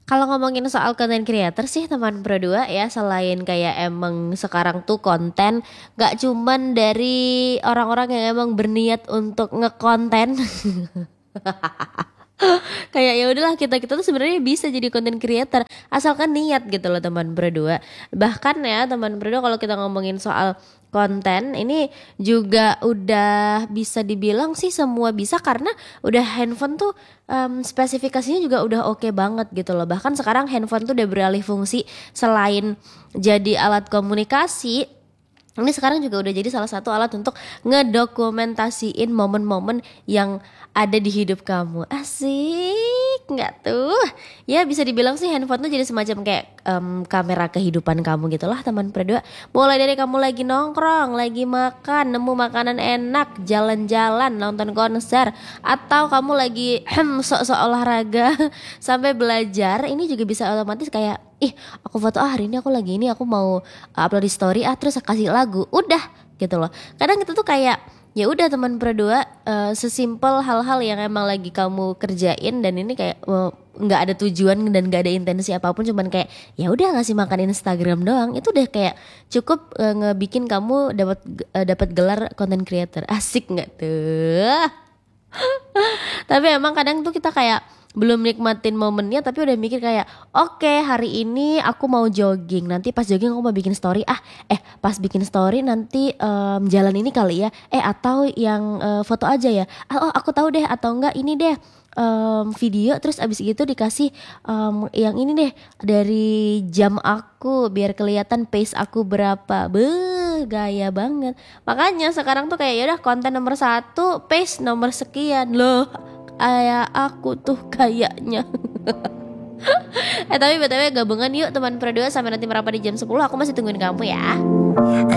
Kalau ngomongin soal content creator sih teman berdua ya, selain kayak emang sekarang tuh konten gak cuman dari orang-orang yang emang berniat untuk ngekonten. Kayak ya udahlah, kita tuh sebenarnya bisa jadi content creator asalkan niat gitu loh teman berdua. Bahkan ya teman berdua, kalau kita ngomongin soal konten ini juga udah bisa dibilang sih semua bisa, karena udah handphone tuh spesifikasinya juga udah oke banget gitu loh. Bahkan sekarang handphone tuh udah beralih fungsi, selain jadi alat komunikasi, ini sekarang juga udah jadi salah satu alat untuk ngedokumentasiin momen-momen yang ada di hidup kamu. Asik nggak tuh? Ya bisa dibilang sih handphone tuh jadi semacam kayak kamera kehidupan kamu gitu lah teman berdua. Mulai dari kamu lagi nongkrong, lagi makan, nemu makanan enak, jalan-jalan, nonton konser, atau kamu lagi sok-sok olahraga sampai belajar, ini juga bisa otomatis kayak, ih aku foto hari ini aku lagi ini, aku mau upload di story terus kasih lagu, udah gitu loh. Kadang itu tuh kayak ya udah teman berdua, sesimpel hal-hal yang emang lagi kamu kerjain, dan ini kayak nggak ada tujuan dan nggak ada intensi apapun, cuman kayak ya udah ngasih makan Instagram doang, itu udah kayak cukup ngebikin kamu dapat gelar content creator. Asik nggak tuh? Tapi emang kadang tuh kita kayak belum nikmatin momennya, tapi udah mikir kayak oke, hari ini aku mau jogging, nanti pas jogging aku mau bikin story, pas bikin story nanti jalan ini kali ya, atau yang foto aja ya, oh aku tahu deh, atau enggak ini deh, video, terus abis gitu dikasih yang ini deh dari jam aku biar kelihatan pace aku berapa. Beuh, gaya banget. Makanya sekarang tuh kayak ya udah, konten nomor satu, pace nomor sekian loh. Kayak aku tuh kayaknya. Tapi btw gabungan yuk teman berdua, sampai nanti merapat di jam 10, aku masih tungguin kamu ya.